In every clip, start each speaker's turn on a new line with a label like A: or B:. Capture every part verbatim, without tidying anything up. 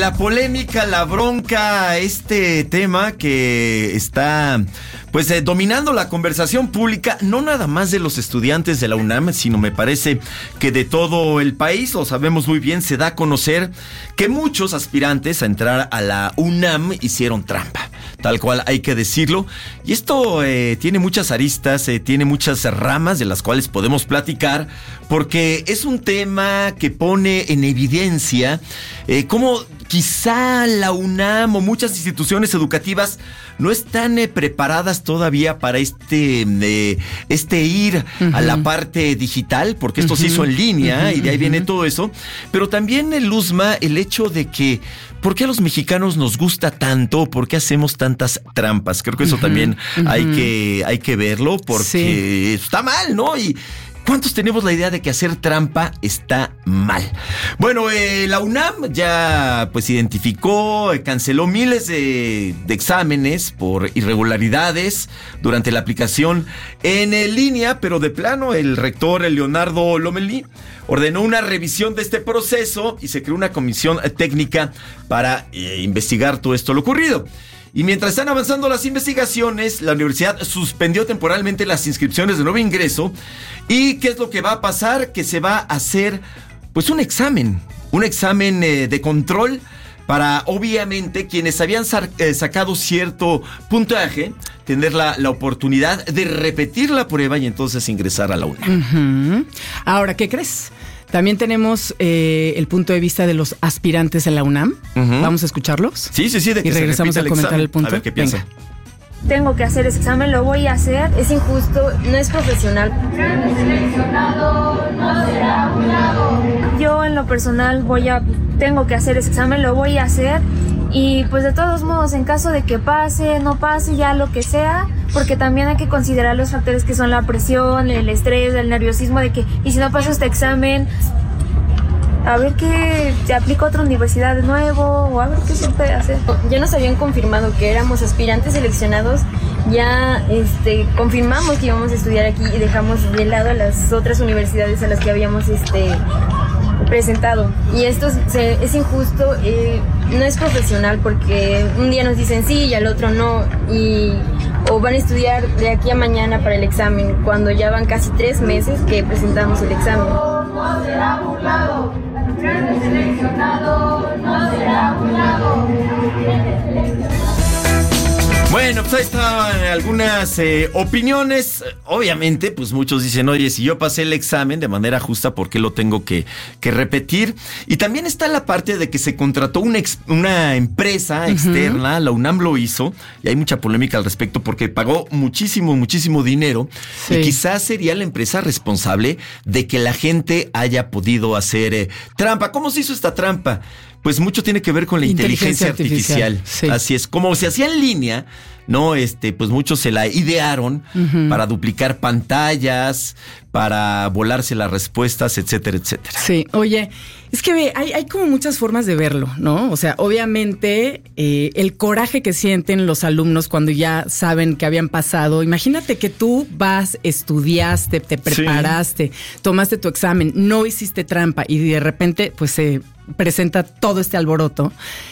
A: la polémica, la bronca, este tema que está pues eh, dominando la conversación pública, no nada más de los estudiantes de la UNAM, sino me parece que de todo el país, lo sabemos muy bien, se da a conocer que muchos aspirantes a entrar a la UNAM hicieron trampa, tal cual hay que decirlo, y esto eh, tiene muchas aristas, eh, tiene muchas ramas de las cuales podemos platicar, porque es un tema que pone en evidencia eh, cómo quizá la UNAM o muchas instituciones educativas no están eh, preparadas todavía para este, eh, este ir uh-huh. a la parte digital, porque esto uh-huh. se hizo en línea uh-huh. y de ahí viene uh-huh. todo eso, pero también, eh, Luzma, el hecho de que ¿por qué a los mexicanos nos gusta tanto? ¿Por qué hacemos tantas trampas? Creo que eso uh-huh. también uh-huh. hay que, hay que verlo, porque sí. está mal, ¿no? Y ¿cuántos tenemos la idea de que hacer trampa está mal? Bueno, eh, la UNAM ya pues identificó, eh, canceló miles de, de exámenes por irregularidades durante la aplicación en línea, pero de plano el rector el Leonardo Lomelí ordenó una revisión de este proceso y se creó una comisión técnica para eh, investigar todo esto lo ocurrido. Y mientras están avanzando las investigaciones, la universidad suspendió temporalmente las inscripciones de nuevo ingreso. ¿Y qué es lo que va a pasar? Que se va a hacer pues un examen, un examen eh, de control para, obviamente, quienes habían sa- eh, sacado cierto puntaje, tener la, la oportunidad de repetir la prueba y entonces ingresar a la UNAM.
B: Uh-huh. Ahora, ¿qué crees? También tenemos eh, el punto de vista de los aspirantes en la UNAM. Uh-huh. ¿Vamos a escucharlos?
A: Sí, sí, sí. De que
B: y regresamos a comentar examen. El punto.
A: A ver qué piensa. Venga.
C: Tengo que hacer ese examen, lo voy a hacer, es injusto, no es profesional. Yo en lo personal voy a, tengo que hacer ese examen, lo voy a hacer y pues de todos modos en caso de que pase, no pase, ya lo que sea, porque también hay que considerar los factores que son la presión, el estrés, el nerviosismo de que, y si no paso este examen, a ver que te aplico a otra universidad de nuevo o a ver qué se puede hacer.
D: Ya nos habían confirmado que éramos aspirantes seleccionados, ya este, confirmamos que íbamos a estudiar aquí y dejamos de lado a las otras universidades a las que habíamos este, presentado. Y esto se, es injusto, eh, no es profesional porque un día nos dicen sí y al otro no, y, o van a estudiar de aquí a mañana para el examen, cuando ya van casi tres meses que presentamos el examen.
E: No será burlado. Seleccionado no será burlado.
A: Bueno, pues ahí estaban algunas eh, opiniones. Obviamente, pues muchos dicen, oye, si yo pasé el examen de manera justa, ¿por qué lo tengo que, que repetir? Y también está la parte de que se contrató una, ex, una empresa uh-huh. externa, la UNAM lo hizo, y hay mucha polémica al respecto porque pagó muchísimo, muchísimo dinero, sí. y quizás sería la empresa responsable de que la gente haya podido hacer eh, trampa. ¿Cómo se hizo esta trampa? Pues mucho tiene que ver con la inteligencia, inteligencia artificial. artificial. Sí. Así es, como se hacía en línea, ¿no? Este, pues muchos se la idearon uh-huh. para duplicar pantallas, para volarse las respuestas, etcétera, etcétera.
B: Sí, oye, es que ve, hay, hay como muchas formas de verlo, ¿no? O sea, obviamente, eh, el coraje que sienten los alumnos cuando ya saben que habían pasado. Imagínate que tú vas, estudiaste, te preparaste, sí. tomaste tu examen, no hiciste trampa y de repente, pues se presenta todo este alboroto.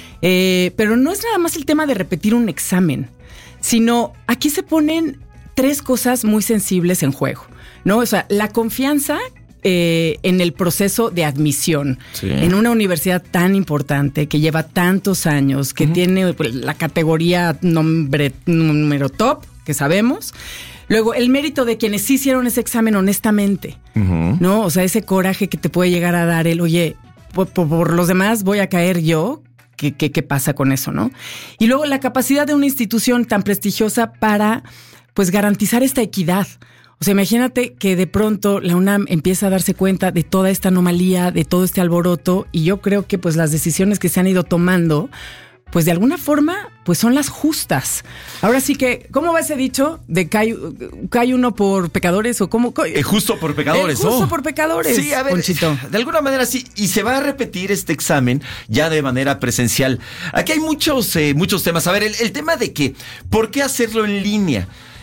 B: Eh, pero no es nada más el tema de repetir un examen, sino aquí se ponen tres cosas muy sensibles en juego, ¿no? O sea, la confianza eh, en el proceso de admisión sí. en una universidad tan importante que lleva tantos años, que uh-huh. tiene la categoría nombre, número top, que sabemos. Luego, el mérito de quienes sí hicieron ese examen honestamente, uh-huh. ¿no? O sea, ese coraje que te puede llegar a dar el, oye, por, por, por los demás voy a caer yo. ¿Qué, qué, ¿Qué pasa con eso, no? Y luego la capacidad de una institución tan prestigiosa para, pues, garantizar esta equidad. O sea, imagínate que de pronto la UNAM empieza a darse cuenta de toda esta anomalía, de todo este alboroto, y yo creo que, pues, las decisiones que se han ido tomando, pues, de alguna forma, pues, son las justas. Ahora sí que, ¿cómo va ese dicho? De cae, cae uno por pecadores o cómo...
A: Eh, justo por pecadores,
B: eh, Justo
A: oh.
B: por pecadores,
A: sí, a ver,
B: Ponchito.
A: De alguna manera sí, y se va a repetir este examen ya de manera presencial. Aquí hay muchos, eh, muchos temas. A ver, el, el tema de que, ¿por qué hacerlo en línea?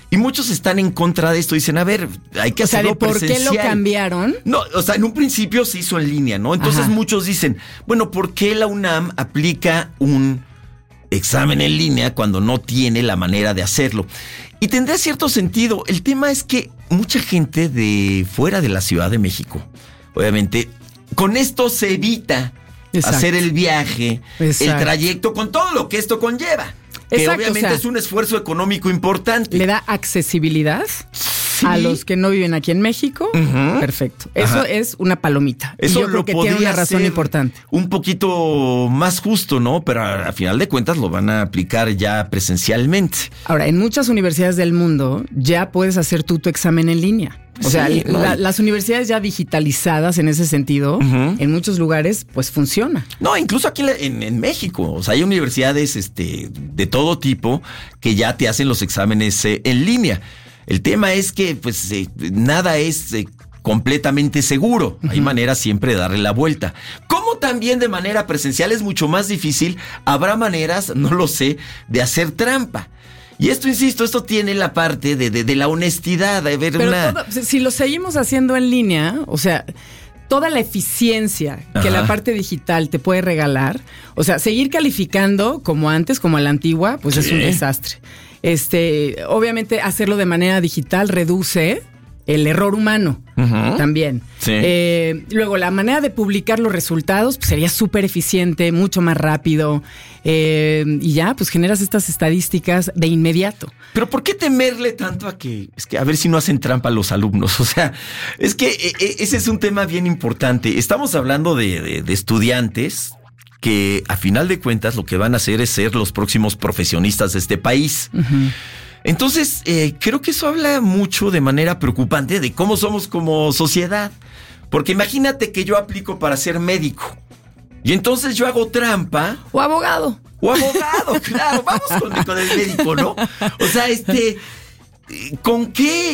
A: Y muchos están en contra de esto. Dicen, a ver, hay que
B: o sea,
A: hacerlo
B: ¿de por
A: presencial.
B: qué lo cambiaron?
A: No, o sea, en un principio se hizo en línea, ¿no? Entonces
B: Ajá.
A: muchos dicen, bueno, ¿por qué la UNAM aplica un examen en línea cuando no tiene la manera de hacerlo? Y tendría cierto sentido. El tema es que mucha gente de fuera de la Ciudad de México, obviamente, con esto se evita
B: Exacto.
A: hacer el viaje,
B: Exacto.
A: el trayecto, con todo lo que esto conlleva. Que
B: Exacto,
A: obviamente
B: o sea,
A: es un esfuerzo económico importante.
B: ¿Le da accesibilidad
A: Sí.
B: a los que no viven aquí en México?
A: Ujú.
B: Perfecto. Eso
A: Ajá.
B: es una palomita.
A: Eso
B: y yo creo
A: lo
B: que tiene
A: podría
B: una razón
A: ser
B: importante.
A: un poquito más justo, ¿no? Pero a, a final de cuentas lo van a aplicar ya presencialmente.
B: Ahora, en muchas universidades del mundo ya puedes hacer tú tu examen en línea. O
A: Sí,
B: sea,
A: no.
B: la- las universidades ya digitalizadas en ese sentido,
A: Ujú.
B: en muchos lugares, pues funciona.
A: No, incluso aquí en, la- en- en México, o sea, hay universidades este, de todo tipo que ya te hacen los exámenes eh, en línea. El tema es que, pues, eh, nada es eh, completamente seguro. Hay maneras siempre de darle la vuelta. Como también de manera presencial es mucho más difícil, habrá maneras, no lo sé, de hacer trampa. Y esto, insisto, esto tiene la parte de, de, de la honestidad, de ver
B: Pero
A: una...
B: todo- si lo seguimos haciendo en línea, o sea, toda la eficiencia que
A: Ajá.
B: la parte digital te puede regalar, o sea, seguir calificando como antes, como a la antigua, pues es
A: Sí.
B: un desastre. Este, obviamente hacerlo de manera digital reduce el error humano
A: Ujú.
B: también.
A: Sí.
B: Eh, luego, la manera de publicar los resultados pues, sería súper eficiente, mucho más rápido. eh, y ya, pues generas estas estadísticas de inmediato.
A: Pero ¿por qué temerle tanto a que, es que a ver si no hacen trampa los alumnos? O sea, es que eh, eh, ese es un tema bien importante. Estamos hablando de, de, de estudiantes que a final de cuentas lo que van a hacer es ser los próximos profesionistas de este país.
B: Ujú.
A: Entonces, eh, creo que eso habla mucho de manera preocupante de cómo somos como sociedad. Porque imagínate que yo aplico para ser médico y entonces yo hago trampa.
B: O abogado.
A: O abogado, claro, vamos con, con el médico, ¿no? O sea, este, ¿con qué,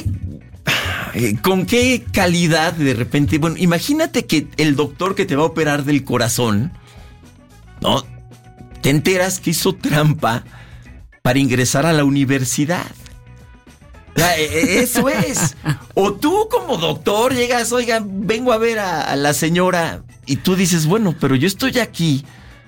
A: con qué calidad de repente? Bueno, imagínate que el doctor que te va a operar del corazón, ¿no? Te enteras que hizo trampa para ingresar a la universidad. O sea, eso es. O tú como doctor llegas, oiga, vengo a ver a, a la señora y tú dices, bueno, pero yo estoy aquí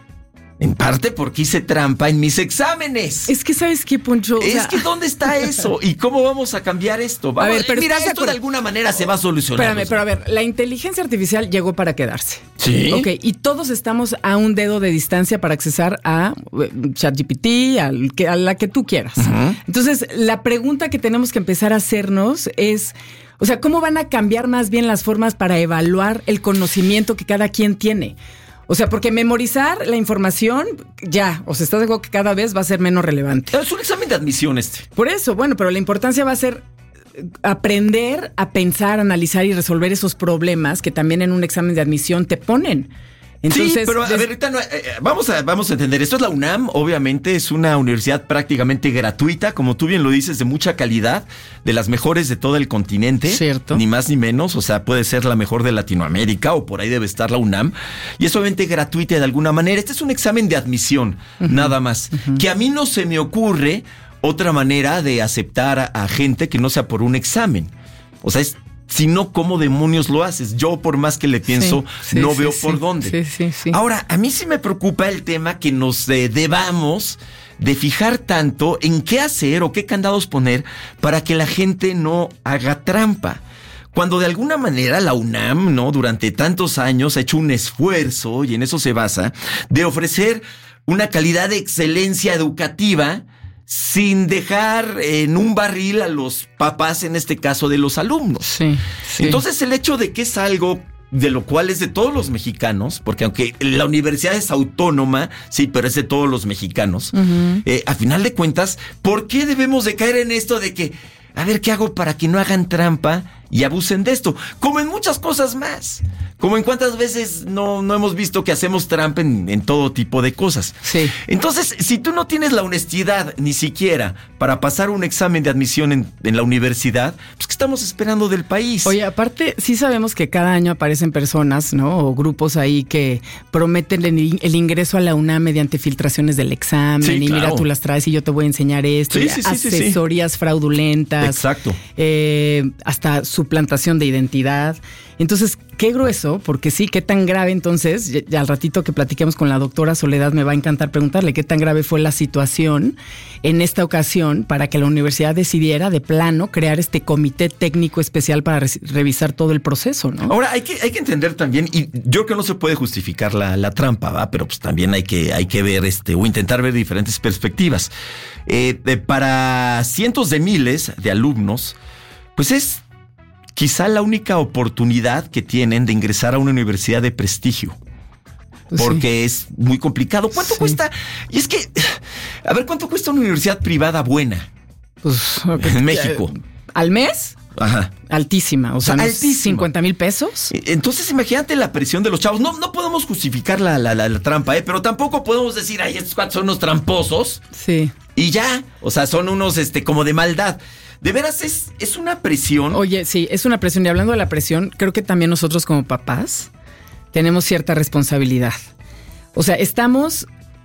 A: en parte porque hice trampa en mis exámenes.
B: Es que, ¿sabes qué, Poncho? O
A: Es
B: sea,
A: que ¿dónde está eso? ¿Y cómo vamos a cambiar esto? Vamos,
B: A ver, pero
A: mira,
B: ¿estás de
A: esto de
B: acuerdo?
A: alguna manera se va a solucionar.
B: Espérame, pero a ver, la inteligencia artificial llegó para quedarse.
A: Sí.
B: Ok, y todos estamos a un dedo de distancia para accesar a eh, ChatGPT, al que- a la que tú quieras.
A: Ujú.
B: Entonces, la pregunta que tenemos que empezar a hacernos es, o sea, ¿cómo van a cambiar más bien las formas para evaluar el conocimiento que cada quien tiene? O sea, porque memorizar la información, ya, o sea, estás de acuerdo que cada vez va a ser menos relevante.
A: Es un examen de admisión este.
B: Por eso, bueno, pero la importancia va a ser eh, aprender a pensar, analizar y resolver esos problemas que también en un examen de admisión te ponen. Entonces,
A: sí, pero a
B: des-
A: ver, ahorita no, eh, eh, vamos, a, vamos a entender. Esto es la UNAM, obviamente, es una universidad prácticamente gratuita, como tú bien lo dices, de mucha calidad, de las mejores de todo el continente.
B: Cierto.
A: Ni más ni menos, o sea, puede ser la mejor de Latinoamérica o por ahí debe estar la UNAM. Y es obviamente gratuita de alguna manera. Este es un examen de admisión, nada más. Que a mí no se me ocurre otra manera de aceptar a, a gente que no sea por un examen. O sea, es... Si no, ¿cómo demonios lo haces? Yo, por más que le pienso,
B: Sí, sí,
A: no
B: sí,
A: veo
B: sí.
A: por dónde.
B: Sí, sí, sí.
A: Ahora, a mí sí me preocupa el tema que nos eh, debamos de fijar tanto en qué hacer o qué candados poner para que la gente no haga trampa. Cuando de alguna manera la UNAM, ¿no? Durante tantos años ha hecho un esfuerzo, y en eso se basa, de ofrecer una calidad de excelencia educativa sin dejar en un barril a los papás, en este caso de los alumnos.
B: Sí, sí.
A: Entonces el hecho de que es algo de lo cual es de todos los mexicanos, porque aunque la universidad es autónoma, sí, pero es de todos los mexicanos,
B: Ujú.
A: eh, a final de cuentas, ¿por qué debemos de caer en esto de que, a ver, ¿qué hago para que no hagan trampa y abusen de esto, como en muchas cosas más. Como en cuántas veces no, no hemos visto que hacemos trampa en, en todo tipo de cosas.
B: Sí.
A: Entonces, si tú no tienes la honestidad ni siquiera para pasar un examen de admisión en, en la universidad, pues ¿qué estamos esperando del país?
B: Oye, aparte, sí sabemos que cada año aparecen personas, ¿no? O grupos ahí que prometen el, el ingreso a la UNAM mediante filtraciones del examen.
A: Sí,
B: y
A: claro.
B: Mira, tú las traes y yo te voy a enseñar esto.
A: Sí,
B: y
A: sí, sí, sí, sí.
B: asesorías fraudulentas.
A: Exacto.
B: Eh, hasta suplantación de identidad. Entonces, qué grueso, porque sí, qué tan grave entonces, ya, ya al ratito que platiquemos con la doctora Soledad me va a encantar preguntarle qué tan grave fue la situación en esta ocasión para que la universidad decidiera de plano crear este comité técnico especial para re- revisar todo el proceso, ¿no?
A: Ahora, hay que, hay que entender también, y yo creo que no se puede justificar la, la trampa, ¿va? Pero pues también hay que, hay que ver, este, o intentar ver diferentes perspectivas. Eh, eh, para cientos de miles de alumnos, pues es quizá la única oportunidad que tienen de ingresar a una universidad de prestigio.
B: Pues
A: Porque sí. es muy complicado. ¿Cuánto
B: Sí.
A: cuesta? Y es que, a ver, ¿cuánto cuesta una universidad privada buena?
B: Pues,
A: En México.
B: Eh, ¿Al mes?
A: Ajá.
B: Altísima, o sea,
A: O sea,
B: ¿no?
A: altísima.
B: cincuenta mil pesos.
A: Entonces, imagínate la presión de los chavos. No, no podemos justificar la, la, la, la trampa, ¿eh? Pero tampoco podemos decir, ay, estos cuatro son unos tramposos.
B: Sí.
A: Y ya. O sea, son unos, este, como de maldad. De veras, es, es una presión.
B: Oye, sí, es una presión. Y hablando de la presión, creo que también nosotros como papás tenemos cierta responsabilidad. O sea, estamos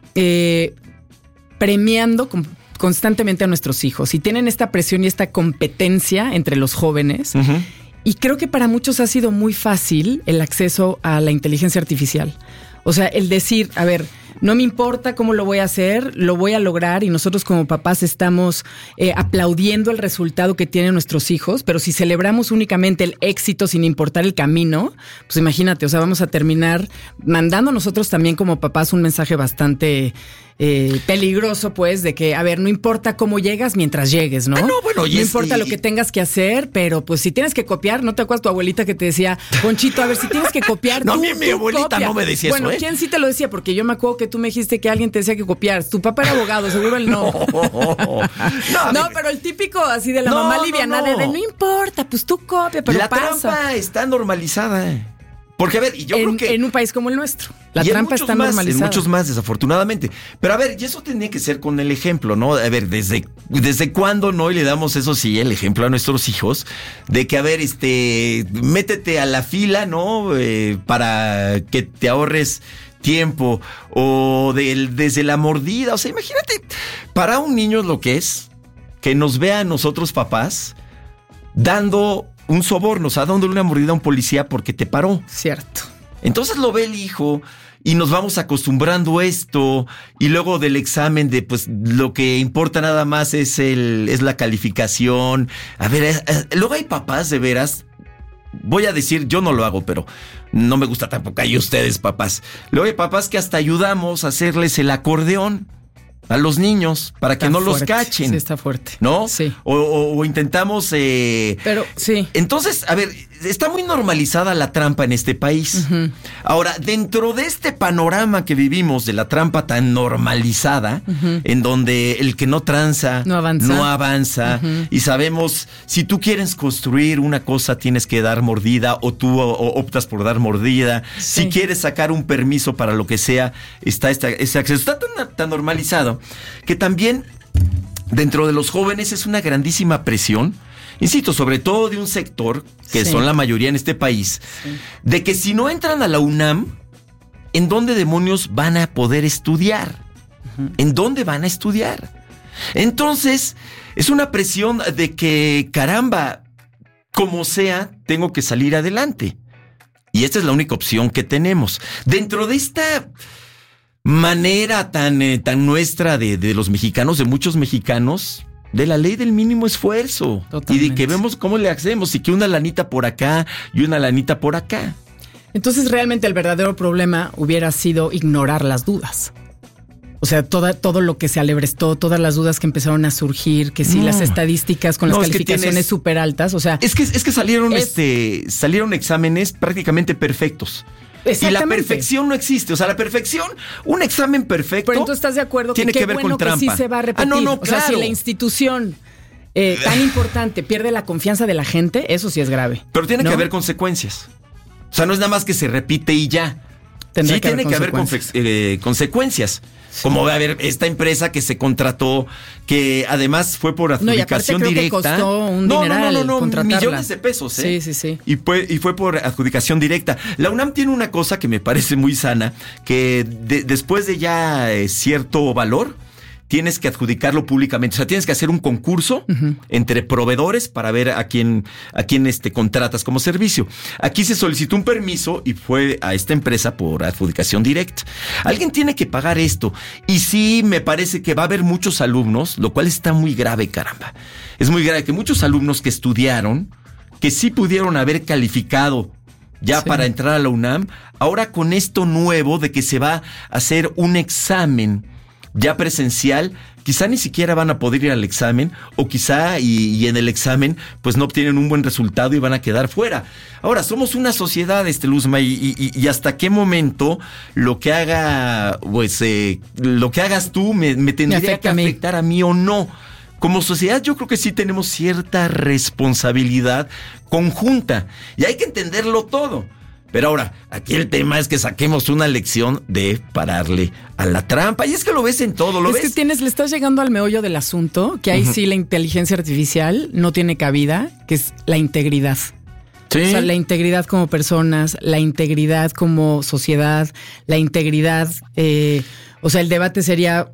B: eh, premiando con, constantemente a nuestros hijos y tienen esta presión y esta competencia entre los jóvenes.
A: Uh-huh.
B: Y creo que para muchos ha sido muy fácil el acceso a la inteligencia artificial. O sea, el decir, a ver, no me importa cómo lo voy a hacer, lo voy a lograr y nosotros como papás estamos eh, aplaudiendo el resultado que tienen nuestros hijos, pero si celebramos únicamente el éxito sin importar el camino, pues imagínate, o sea, vamos a terminar mandando nosotros también como papás un mensaje bastante eh, peligroso, pues, de que, a ver, no importa cómo llegas mientras llegues, ¿no?
A: Ah, no, bueno, y
B: no
A: es-
B: importa
A: y-
B: lo que tengas que hacer, pero pues si tienes que copiar, ¿no te acuerdas tu abuelita que te decía, Ponchito, a ver, si tienes que copiar,
A: No,
B: tú,
A: mi- mi
B: tú
A: abuelita
B: copia"?
A: no me decía
B: bueno,
A: eso, ¿eh?
B: ¿quién sí te lo decía? Porque yo me acuerdo que tú me dijiste que alguien te decía que copiar. Tu papá era abogado, seguro él no.
A: No,
B: No,
A: a ver,
B: pero el típico así de la
A: No,
B: mamá
A: no,
B: livianada
A: no.
B: de no importa, pues tú copia, pero
A: la
B: pasa.
A: trampa está normalizada. Porque, a ver, y yo
B: en,
A: creo que...
B: en un país como el nuestro. La
A: y en
B: trampa
A: muchos
B: está
A: más,
B: normalizada.
A: En muchos más, desafortunadamente. Pero a ver, y eso tenía que ser con el ejemplo, ¿no? A ver, ¿desde, desde cuándo no y le damos eso sí, el ejemplo a nuestros hijos? De que, a ver, este, métete a la fila, ¿no? Eh, para que te ahorres tiempo. O del, desde la mordida. O sea, imagínate, para un niño es lo que es que nos vea a nosotros papás dando un soborno, o sea, dándole una mordida a un policía porque te paró.
B: Cierto.
A: Entonces lo ve el hijo y nos vamos acostumbrando a esto y luego del examen de pues lo que importa nada más es el es la calificación. A ver, eh, eh, luego hay papás de veras. Voy a decir, yo no lo hago, pero no me gusta tampoco. Hay ustedes, papás. Luego hay papás que hasta ayudamos a hacerles el acordeón a los niños para que
B: Está
A: no los
B: fuerte.
A: cachen.
B: Sí, está fuerte.
A: ¿No?
B: Sí.
A: O, o- o intentamos... eh,
B: Pero sí.
A: entonces, a ver, está muy normalizada la trampa en este país.
B: Ujú.
A: Ahora, dentro de este panorama que vivimos de la trampa tan normalizada,
B: Ujú.
A: en donde el que no tranza
B: No avanza.
A: no avanza,
B: Ujú.
A: y sabemos, si tú quieres construir una cosa, tienes que dar mordida, o tú o- o optas por dar mordida.
B: Sí.
A: Si quieres sacar un permiso para lo que sea, está este, este acceso. Está tan, tan normalizado que también dentro de los jóvenes es una grandísima presión, insisto, sobre todo de un sector, que
B: Sí.
A: son la mayoría en este país,
B: Sí.
A: de que si no entran a la UNAM, ¿en dónde demonios van a poder estudiar? ¿En dónde van a estudiar? Entonces, es una presión de que, caramba, como sea, tengo que salir adelante. Y esta es la única opción que tenemos. Dentro de esta manera tan, eh, tan nuestra de, de los mexicanos, de muchos mexicanos, de la ley del mínimo esfuerzo.
B: Totalmente.
A: Y de que vemos cómo le hacemos y que una lanita por acá y una lanita por acá.
B: Entonces realmente el verdadero problema hubiera sido ignorar las dudas. O sea, toda, todo lo que se alebrestó, todas las dudas que empezaron a surgir, que si
A: No.
B: las estadísticas con
A: No,
B: las
A: es que
B: calificaciones
A: tienes-
B: súper altas, o sea,
A: Es que, es que salieron,
B: Es-
A: este, salieron exámenes prácticamente perfectos. Y la
B: exactamente.
A: perfección no existe. O sea, la perfección, un examen perfecto.
B: Pero entonces estás de acuerdo que
A: tiene
B: qué
A: que ver
B: bueno
A: con
B: que
A: trampa.
B: sí se va a repetir.
A: Ah, no, no,
B: O sea, si
A: claro.
B: la institución eh, tan importante, pierde la confianza de la gente, eso sí es grave.
A: Pero tiene
B: ¿no?
A: que haber consecuencias. O sea, no es nada más que se repite y ya.
B: Tendrá
A: sí
B: que
A: tiene
B: haber
A: que haber confe- eh, consecuencias. Sí. Como va a haber esta empresa que se contrató, que además fue por adjudicación
B: no, y
A: directa.
B: Que costó un
A: no,
B: dineral
A: no, no, no,
B: contratarla.
A: millones de pesos, ¿eh?
B: Sí, sí, sí.
A: Y fue, y fue por adjudicación directa. La UNAM tiene una cosa que me parece muy sana, que de, después de ya eh, cierto valor, tienes que adjudicarlo públicamente. O sea, tienes que hacer un concurso uh-huh. entre proveedores para ver a quién, a quién este, contratas como servicio. Aquí se solicitó un permiso y fue a esta empresa por adjudicación directa. Alguien tiene que pagar esto. Y sí, me parece que va a haber muchos alumnos, lo cual está muy grave, caramba. Es muy grave que muchos alumnos que estudiaron, que sí pudieron haber calificado ya sí. para entrar a la UNAM, ahora con esto nuevo de que se va a hacer un examen ya presencial, quizá ni siquiera van a poder ir al examen, o quizá y, y en el examen pues no obtienen un buen resultado y van a quedar fuera. Ahora, somos una sociedad, este Luzma, y, y, y hasta qué momento lo que haga, pues, eh, lo que hagas tú me, me tendría me que afectar a mí. a mí o no. Como sociedad yo creo que sí tenemos cierta responsabilidad conjunta, y hay que entenderlo todo. Pero ahora, aquí el tema es que saquemos una lección de pararle a la trampa. Y es que lo ves en todo, ¿lo
B: es
A: ves?
B: Es que tienes, le estás llegando al meollo del asunto, que ahí uh-huh. sí la inteligencia artificial no tiene cabida, que es la integridad. Sí. O sea, la integridad como personas, la integridad como sociedad, la integridad, eh, o sea, el debate sería,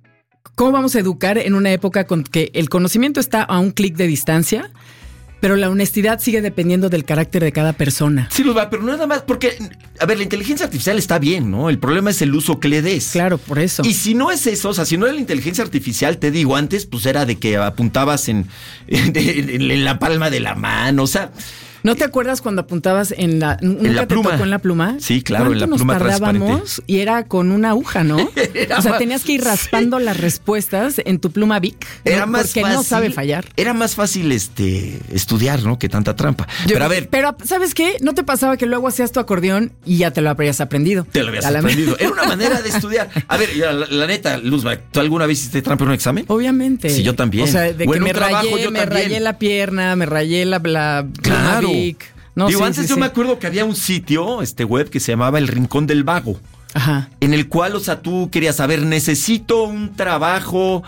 B: ¿cómo vamos a educar en una época con que el conocimiento está a un clic de distancia? Pero la honestidad sigue dependiendo del carácter de cada persona.
A: Sí, lo va, pero nada más, porque, a ver, la inteligencia artificial está bien, ¿no? El problema es el uso que le des.
B: Claro, por eso.
A: Y si no es eso, o sea, si no era la inteligencia artificial, te digo, antes, pues era de que apuntabas en, en, en, en la palma de la mano, o sea...
B: ¿No te acuerdas cuando apuntabas en la... ¿Nunca
A: en la
B: te
A: pluma?
B: tocó en la pluma?
A: Sí, claro, en la pluma transparente.
B: Nos tardábamos y era con una aguja, ¿no? O sea, tenías que ir raspando sí. las respuestas en tu pluma Bic.
A: Era
B: ¿no?
A: más
B: Porque
A: fácil,
B: no sabe fallar.
A: Era más fácil este estudiar, ¿no? Que tanta trampa. Yo, pero a ver...
B: Pero, ¿sabes qué? ¿No te pasaba que luego hacías tu acordeón y ya te lo habrías aprendido?
A: Te lo habías aprendido. Era una manera de estudiar. A ver, la, la neta, Luzma, ¿tú alguna vez hiciste trampa en un examen?
B: Obviamente.
A: Sí, yo también.
B: O sea, de
A: bueno,
B: que me
A: trabajo,
B: rayé,
A: yo
B: me
A: también.
B: rayé la pierna, me rayé la, la
A: claro.
B: pluma Bic. No,
A: Digo,
B: sí,
A: antes
B: sí,
A: yo
B: sí.
A: me acuerdo que había un sitio, este web, que se llamaba El Rincón del Vago.
B: Ajá.
A: En el cual, o sea, tú querías saber, necesito un trabajo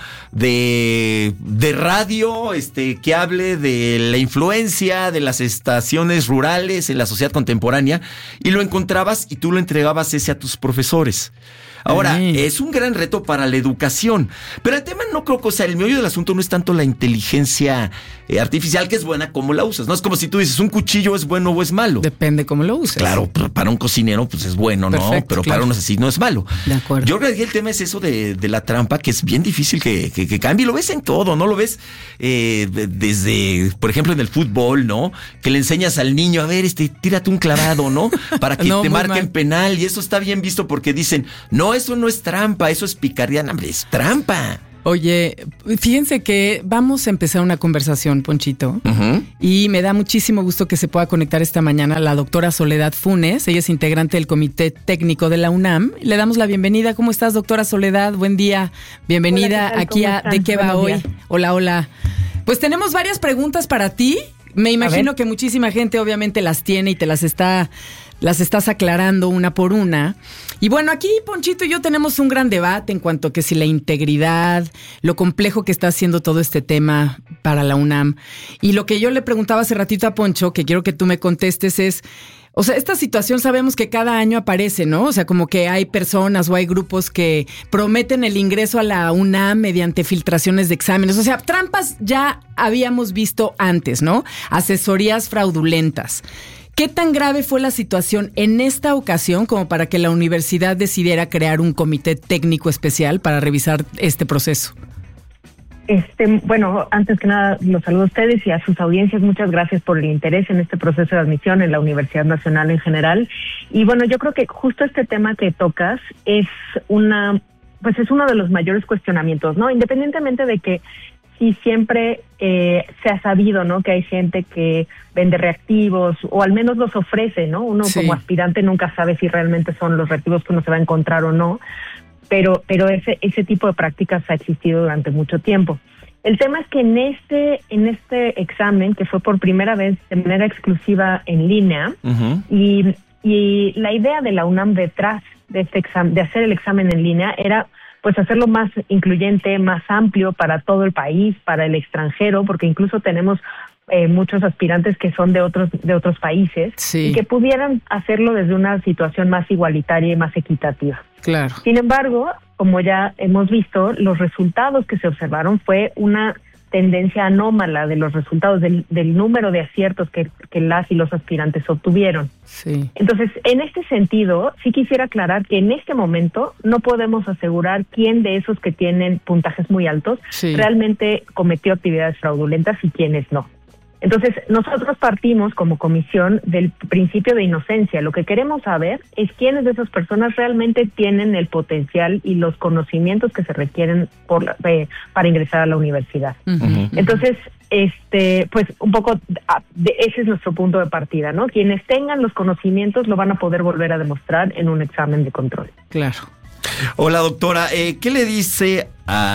A: de, de radio, este, que hable de la influencia de las estaciones rurales en la sociedad contemporánea, y lo encontrabas y tú lo entregabas ese a tus profesores. Ahora, Ay. es un gran reto para la educación, pero el tema no creo que, o sea, el meollo del asunto no es tanto la inteligencia eh, artificial, que es buena, como la usas, ¿no? Es como si tú dices, ¿un cuchillo es bueno o es malo?
B: Depende cómo lo uses.
A: Claro, para un cocinero, pues es bueno,
B: Perfecto,
A: ¿no? Pero
B: claro.
A: para un asesino es malo.
B: De acuerdo.
A: Yo creo que el tema es eso de, de la trampa, que es bien difícil que, que, que cambie. Lo ves en todo, ¿no? Lo ves eh, desde, por ejemplo, en el fútbol, ¿no? Que le enseñas al niño, a ver, este, tírate un clavado, ¿no? Para que no, te marquen mal. penal. Y eso está bien visto porque dicen, no, eso no es trampa, eso es picardía, hombre, es trampa.
B: Oye, fíjense que vamos a empezar una conversación, Ponchito, uh-huh. y me da muchísimo gusto que se pueda conectar esta mañana la doctora Soledad Funes. Ella es integrante del Comité Técnico de la UNAM. Le damos la bienvenida. ¿Cómo estás, doctora Soledad? Buen día. Bienvenida hola, aquí a ¿De qué va hoy? Hola, hola. Pues tenemos varias preguntas para ti. Me imagino que muchísima gente obviamente las tiene y te las está... las estás aclarando una por una. Y bueno, aquí Ponchito y yo tenemos un gran debate en cuanto a que si la integridad, lo complejo que está haciendo todo este tema para la UNAM. Y lo que yo le preguntaba hace ratito a Poncho, que quiero que tú me contestes, es... O sea, esta situación sabemos que cada año aparece, ¿no? O sea, como que hay personas o hay grupos que prometen el ingreso a la UNAM mediante filtraciones de exámenes. O sea, trampas ya habíamos visto antes, ¿no? Asesorías fraudulentas. ¿Qué tan grave fue la situación en esta ocasión como para que la universidad decidiera crear un comité técnico especial para revisar este proceso?
F: Este, bueno, antes que nada, los saludo a ustedes y a sus audiencias. Muchas gracias por el interés en este proceso de admisión en la Universidad Nacional en general. Y bueno, yo creo que justo este tema que tocas es una, pues es uno de los mayores cuestionamientos, ¿no? Independientemente de que sí siempre eh, se ha sabido, ¿no? Que hay gente que vende reactivos o al menos los ofrece, ¿no? Uno sí. como aspirante nunca sabe si realmente son los reactivos que uno se va a encontrar o no. Pero, pero ese, ese tipo de prácticas ha existido durante mucho tiempo. El tema es que en este, en este examen, que fue por primera vez de manera exclusiva en línea, uh-huh. y, y la idea de la UNAM detrás de este examen, de hacer el examen en línea, era pues hacerlo más incluyente, más amplio para todo el país, para el extranjero, porque incluso tenemos eh, muchos aspirantes que son de otros de otros países, sí. y que pudieran hacerlo desde una situación más igualitaria y más equitativa.
B: Claro.
F: Sin embargo, como ya hemos visto, los resultados que se observaron fue una tendencia anómala de los resultados del, del número de aciertos que, que las y los aspirantes obtuvieron.
B: Sí.
F: Entonces, en este sentido, sí quisiera aclarar que en este momento no podemos asegurar quién de esos que tienen puntajes muy altos sí. realmente cometió actividades fraudulentas y quiénes no. Entonces, nosotros partimos como comisión del principio de inocencia. Lo que queremos saber es quiénes de esas personas realmente tienen el potencial y los conocimientos que se requieren por la, eh, para ingresar a la universidad. Uh-huh. Entonces, este, pues un poco de, ese es nuestro punto de partida, ¿no? Quienes tengan los conocimientos lo van a poder volver a demostrar en un examen de control.
B: Claro.
A: Hola, doctora. Eh, ¿Qué le dice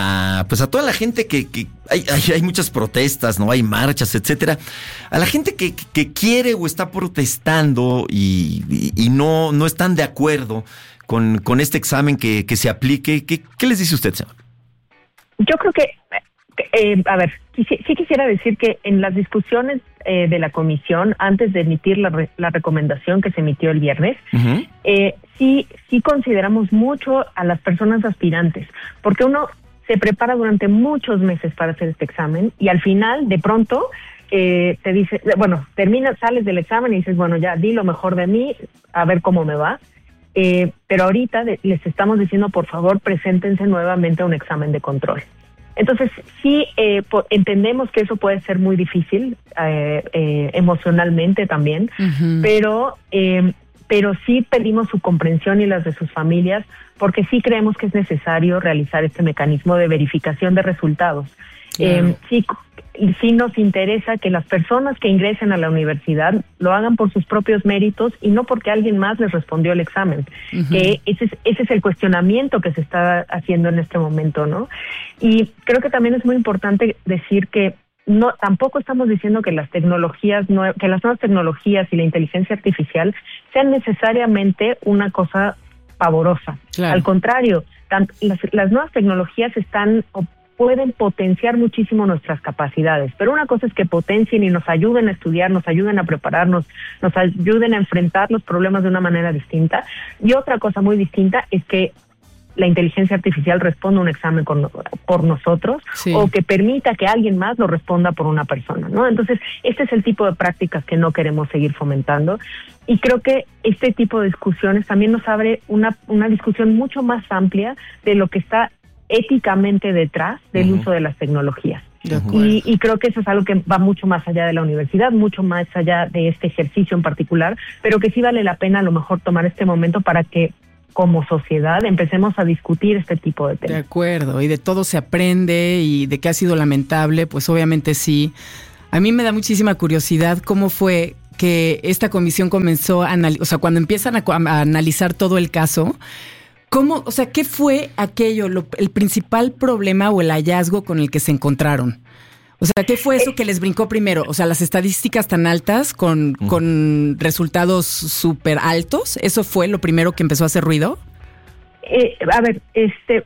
A: a pues a toda la gente que, que hay, hay, hay muchas protestas, no hay marchas, etcétera? A la gente que, que quiere o está protestando y, y, y no, no están de acuerdo con, con este examen que, que se aplique, ¿qué, qué les dice usted, señor?
F: Yo creo que, eh, a ver, sí, sí quisiera decir que en las discusiones eh, de la comisión, antes de emitir la, re, la recomendación que se emitió el viernes, uh-huh. eh, sí, sí consideramos mucho a las personas aspirantes, porque uno se prepara durante muchos meses para hacer este examen y al final, de pronto, eh, te dice, bueno, terminas, sales del examen y dices, bueno, ya di lo mejor de mí, a ver cómo me va. Eh, pero ahorita de, les estamos diciendo, por favor, preséntense nuevamente a un examen de control. Entonces, sí, eh, po- entendemos que eso puede ser muy difícil, eh, eh, emocionalmente también, uh-huh. pero eh, pero sí pedimos su comprensión y las de sus familias, porque sí creemos que es necesario realizar este mecanismo de verificación de resultados. Claro. Eh, sí, sí nos interesa que las personas que ingresen a la universidad lo hagan por sus propios méritos y no porque alguien más les respondió el examen. Uh-huh. Que ese es, ese es el cuestionamiento que se está haciendo en este momento, ¿no? Y creo que también es muy importante decir que no, tampoco estamos diciendo que las tecnologías, nue- que las nuevas tecnologías y la inteligencia artificial sean necesariamente una cosa pavorosa. Claro. Al contrario, tan, las, las nuevas tecnologías están o pueden potenciar muchísimo nuestras capacidades, pero una cosa es que potencien y nos ayuden a estudiar, nos ayuden a prepararnos, nos ayuden a enfrentar los problemas de una manera distinta, y otra cosa muy distinta es que la inteligencia artificial responda un examen con, por nosotros, sí. o que permita que alguien más lo responda por una persona, ¿no? Entonces, este es el tipo de prácticas que no queremos seguir fomentando, y creo que este tipo de discusiones también nos abre una, una discusión mucho más amplia de lo que está éticamente detrás del uh-huh. uso de las tecnologías. Y, y creo que eso es algo que va mucho más allá de la universidad, mucho más allá de este ejercicio en particular, pero que sí vale la pena a lo mejor tomar este momento para que como sociedad empecemos a discutir este tipo de temas.
B: De acuerdo, y de todo se aprende, y de que ha sido lamentable, pues obviamente sí. A mí me da muchísima curiosidad cómo fue que esta comisión comenzó a analizar, o sea, cuando empiezan a, a analizar todo el caso, ¿cómo, o sea, qué fue aquello, lo, el principal problema o el hallazgo con el que se encontraron? O sea, ¿qué fue eso que les brincó primero? O sea, las estadísticas tan altas con, uh-huh. con resultados súper altos, ¿eso fue lo primero que empezó a hacer ruido?
F: Eh, a ver, este,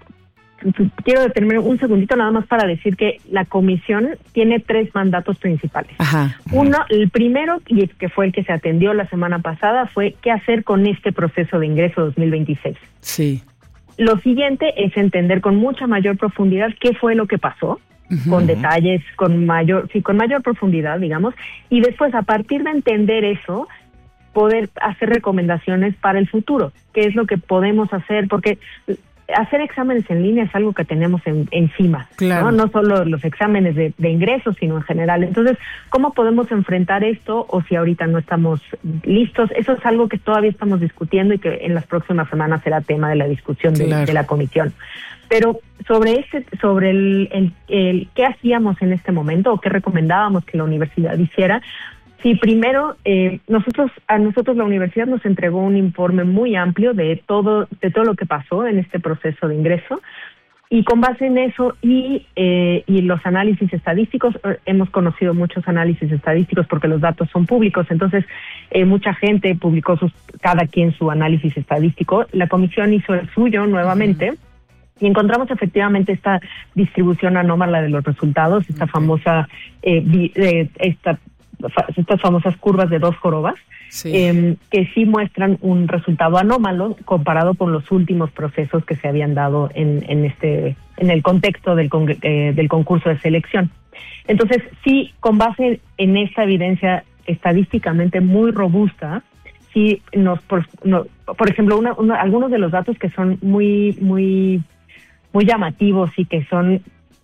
F: quiero detenerme un segundito nada más para decir que la comisión tiene tres mandatos principales.
B: Ajá.
F: Uno, el primero, y que fue el que se atendió la semana pasada, fue qué hacer con este proceso de ingreso dos mil veintiséis.
B: Sí.
F: Lo siguiente es entender con mucha mayor profundidad qué fue lo que pasó, uh-huh. con detalles, con mayor, sí, con mayor profundidad, digamos, y después, a partir de entender eso, poder hacer recomendaciones para el futuro, qué es lo que podemos hacer, porque hacer exámenes en línea es algo que tenemos en, encima, claro. ¿no? No solo los exámenes de, de ingresos, sino en general. Entonces, ¿cómo podemos enfrentar esto? O si ahorita no estamos listos, eso es algo que todavía estamos discutiendo y que en las próximas semanas será tema de la discusión de, claro. de la comisión. Pero sobre ese, sobre el, el, el qué hacíamos en este momento o qué recomendábamos que la universidad hiciera. Sí, primero, eh, nosotros a nosotros la universidad nos entregó un informe muy amplio de todo de todo lo que pasó en este proceso de ingreso, Y con base en eso y, eh, y los análisis estadísticos, eh, hemos conocido muchos análisis estadísticos porque los datos son públicos, entonces eh, mucha gente publicó sus, cada quien su análisis estadístico. La comisión hizo el suyo nuevamente uh-huh. y encontramos efectivamente esta distribución anómala de los resultados, esta famosa, eh, vi, eh, esta, fa, estas famosas curvas de dos jorobas. Sí. Eh, que sí muestran un resultado anómalo comparado con los últimos procesos que se habían dado en, en este en el contexto del, con, eh, del concurso de selección. Entonces, sí, con base en esta evidencia estadísticamente muy robusta, sí nos, por, no, por ejemplo, una, una, algunos de los datos que son muy muy muy llamativos y que son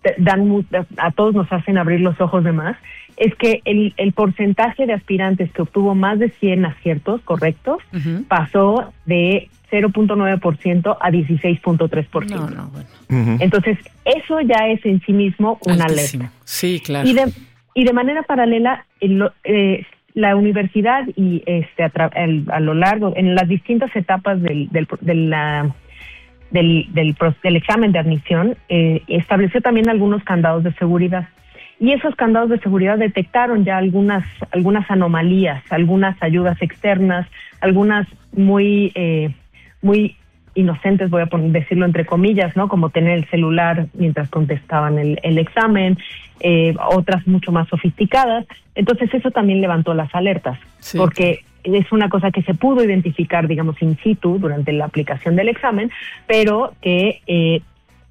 F: dan a todos nos hacen abrir los ojos de más, es que el, el porcentaje de aspirantes que obtuvo más de cien aciertos correctos uh-huh. pasó de cero punto nueve por ciento a dieciséis punto tres por ciento. No, no, bueno. uh-huh. Entonces, eso ya es en sí mismo una
B: Altísimo. alerta. Sí, claro.
F: Y de, y de manera paralela, el, eh, la universidad y este a, tra- el, a lo largo, en las distintas etapas del, del, de la... Del, del, del examen de admisión, eh, estableció también algunos candados de seguridad. Y esos candados de seguridad detectaron ya algunas algunas anomalías, algunas ayudas externas, algunas muy eh, muy inocentes, voy a poner, decirlo entre comillas, ¿no? Como tener el celular mientras contestaban el, el examen, eh, otras mucho más sofisticadas. Entonces eso también levantó las alertas, sí. porque es una cosa que se pudo identificar, digamos, in situ durante la aplicación del examen, pero que eh,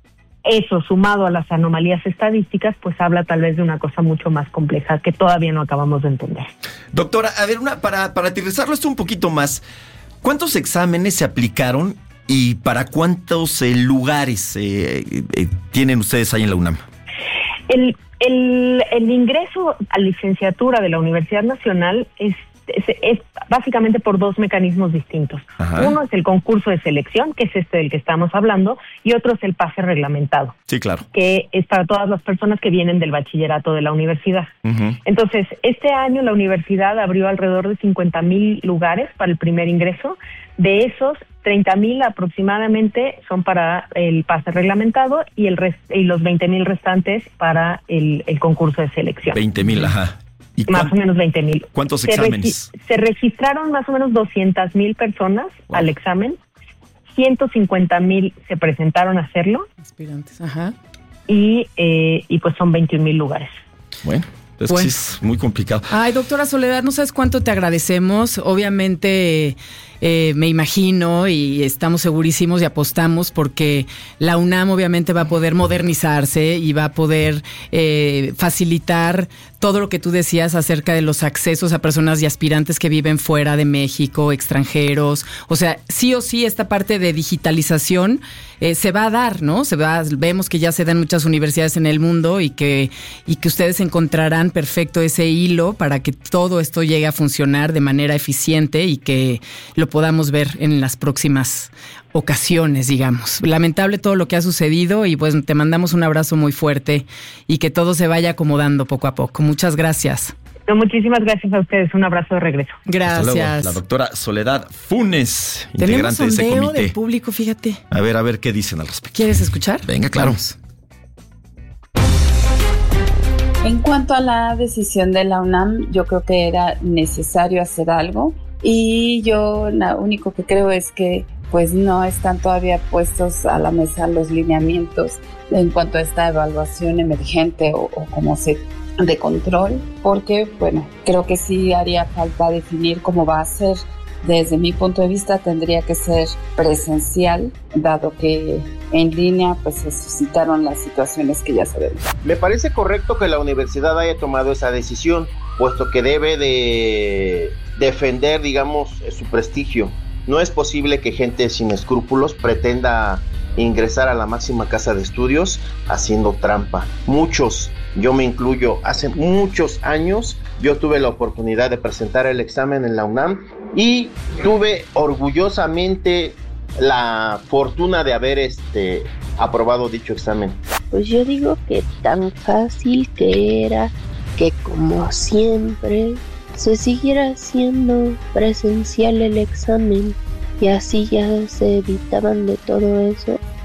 F: eso, sumado a las anomalías estadísticas, pues habla tal vez de una cosa mucho más compleja que todavía no acabamos de entender.
A: Doctora, a ver, una para, para aterrizarlo esto un poquito más, ¿cuántos exámenes se aplicaron y para cuántos eh, lugares eh, eh, tienen ustedes ahí en la UNAM?
F: El, el, el ingreso a licenciatura de la Universidad Nacional es Es, es básicamente por dos mecanismos distintos. Ajá. Uno es el concurso de selección, que es este del que estamos hablando, y otro es el pase reglamentado.
A: Sí, claro.
F: Que es para todas las personas que vienen del bachillerato de la universidad. Uh-huh. Entonces, este año la universidad abrió alrededor de cincuenta mil lugares para el primer ingreso. De esos, treinta mil aproximadamente son para el pase reglamentado y, el rest- y los veinte mil restantes para el, el concurso de selección.
A: veinte mil, ajá. ¿Y
F: más cuán, o menos veinte mil.
A: ¿Cuántos
F: se
A: exámenes?
F: Regi- se registraron más o menos doscientas mil personas wow. al examen. ciento cincuenta mil se presentaron a hacerlo.
B: Aspirantes, ajá.
F: Y, eh, y pues son veintiún mil lugares.
A: Bueno. Es bueno. que sí es muy complicado.
B: Ay, doctora Soledad, no sabes cuánto te agradecemos. Obviamente, eh, me imagino y estamos segurísimos y apostamos porque la UNAM obviamente va a poder modernizarse y va a poder eh, facilitar todo lo que tú decías acerca de los accesos a personas y aspirantes que viven fuera de México, extranjeros. O sea, sí o sí esta parte de digitalización eh, se va a dar, ¿no? Se va, vemos que ya se dan muchas universidades en el mundo y que, y que ustedes encontrarán perfecto ese hilo para que todo esto llegue a funcionar de manera eficiente y que lo podamos ver en las próximas ocasiones, digamos. Lamentable todo lo que ha sucedido y pues te mandamos un abrazo muy fuerte y que todo se vaya acomodando poco a poco. Muchas gracias.
F: No, muchísimas gracias a ustedes. Un abrazo de regreso.
B: Gracias.
A: La doctora Soledad Funes,
B: Tenemos
A: integrante de ese comité.
B: Tenemos sondeo del público, fíjate.
A: A ver, a ver qué dicen al respecto.
B: ¿Quieres escuchar?
A: Venga, claro.
B: Vamos.
G: En cuanto a la decisión de la UNAM, yo creo que era necesario hacer algo y yo lo único que creo es que pues no están todavía puestos a la mesa los lineamientos en cuanto a esta evaluación emergente o, o como se de control, porque bueno, creo que sí haría falta definir cómo va a ser. Desde mi punto de vista tendría que ser presencial, dado que en línea pues se suscitaron las situaciones que ya sabemos.
H: Me parece correcto que la universidad haya tomado esa decisión, puesto que debe de defender, digamos, su prestigio. No es posible que gente sin escrúpulos pretenda ingresar a la máxima casa de estudios haciendo trampa. Muchos, yo me incluyo, hace muchos años yo tuve la oportunidad de presentar el examen en la UNAM y tuve orgullosamente la fortuna de haber este, aprobado dicho examen.
I: Pues yo digo que tan fácil que era que como siempre se siguiera haciendo presencial el examen y así ya se evitaban de todo eso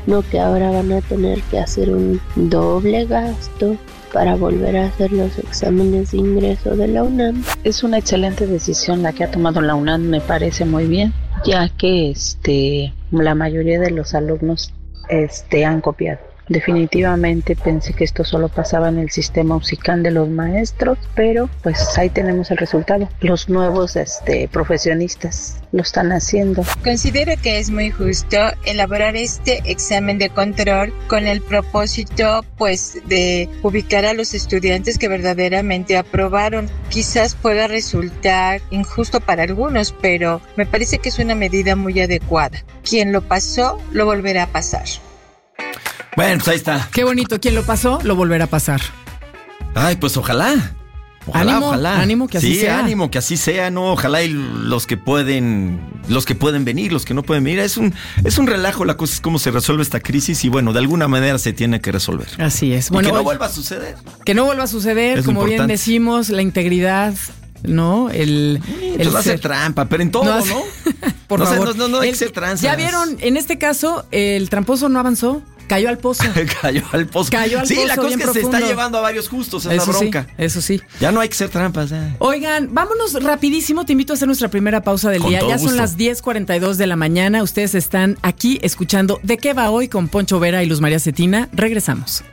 I: no que ahora van a tener que hacer un doble gasto para volver a hacer los exámenes de ingreso de la UNAM.
G: Es una excelente decisión la que ha tomado la UNAM, me parece muy bien, ya que este la mayoría de los alumnos este han copiado. Definitivamente pensé que esto solo pasaba en el sistema UXICAN de los maestros, pero pues ahí tenemos el resultado. Los nuevos este, profesionistas lo están haciendo.
J: Considero que es muy justo elaborar este examen de control con el propósito pues de ubicar a los estudiantes que verdaderamente aprobaron. Quizás pueda resultar injusto para algunos, pero me parece que es una medida muy adecuada. Quien lo pasó, lo volverá a pasar.
A: Bueno, pues ahí está.
B: Qué bonito, quien lo pasó, lo volverá a pasar.
A: Ay, pues ojalá. Ojalá,
B: ánimo,
A: ojalá.
B: Ánimo que así
A: sí,
B: sea.
A: Sí, ánimo que así sea, ¿no? Ojalá y los que pueden, los que pueden venir, los que no pueden venir. Es un, es un relajo, la cosa es cómo se resuelve esta crisis y bueno, de alguna manera se tiene que resolver.
B: Así es.
A: Y
B: Bueno,
A: que no
B: hoy,
A: vuelva a suceder.
B: Que no vuelva a suceder,
A: es
B: como
A: importante.
B: bien decimos, la integridad, ¿no? El,
A: sí,
B: el
A: no hace trampa, pero en todo, ¿no? ¿no?
B: Por
A: no
B: favor.
A: Sé, no, no, no hay
B: el,
A: que ser tranzas.
B: Ya vieron, en este caso, el tramposo no avanzó. Cayó al pozo.
A: Cayó al pozo.
B: Cayó al
A: sí,
B: pozo.
A: la cosa es que
B: profundo.
A: se está llevando a varios justos, es
B: eso
A: la bronca.
B: Sí, eso sí.
A: Ya no hay que ser trampas. Eh.
B: Oigan, vámonos rapidísimo. Te invito a hacer nuestra primera pausa del
A: Con
B: día. Ya
A: gusto.
B: son las diez cuarenta y dos de la mañana. Ustedes están aquí escuchando ¿De qué va hoy? Con Poncho Vera y Luz María Cetina. Regresamos.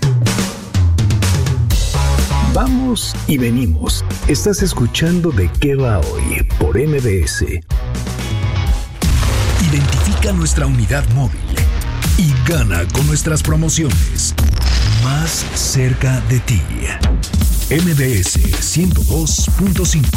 K: Vamos y venimos. Estás escuchando ¿De qué va hoy? Por M B S. Identifica nuestra unidad móvil y gana con nuestras promociones. Más cerca de ti. M B S ciento dos punto cinco.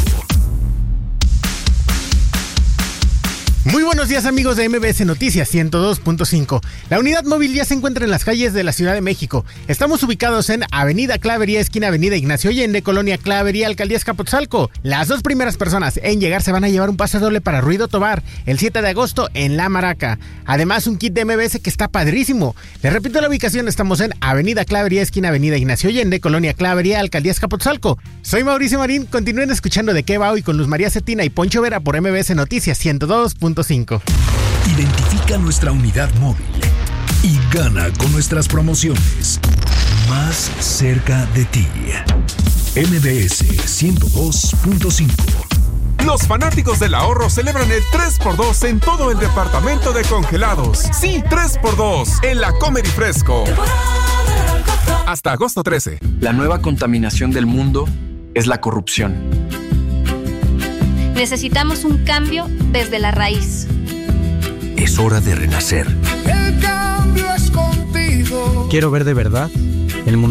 L: Muy buenos días, amigos de M B S Noticias ciento dos punto cinco. La unidad móvil ya se encuentra en las calles de la Ciudad de México. Estamos ubicados en Avenida Clavería, esquina Avenida Ignacio Allende, Colonia Clavería, Alcaldía Azcapotzalco. Las dos primeras personas en llegar se van a llevar un pase doble para Ruido Tobar el siete de agosto en La Maraca. Además, un kit de M B S que está padrísimo. Les repito la ubicación, estamos en Avenida Clavería, esquina Avenida Ignacio Allende, Colonia Clavería, Alcaldía Azcapotzalco. Soy Mauricio Marín, continúen escuchando ¿De qué va hoy? Con Luz María Cetina y Poncho Vera por M B S Noticias ciento dos punto cinco.
K: Identifica nuestra unidad móvil y gana con nuestras promociones. Más cerca de ti. M B S ciento dos punto cinco.
M: Los fanáticos del ahorro celebran el tres por dos en todo el departamento de congelados. Sí, tres por dos en la Comer y Fresco. Hasta agosto trece.
N: La nueva contaminación del mundo es la corrupción.
O: Necesitamos un cambio desde la raíz.
K: Es hora de renacer.
P: El cambio es contigo.
Q: Quiero ver de verdad el mundo.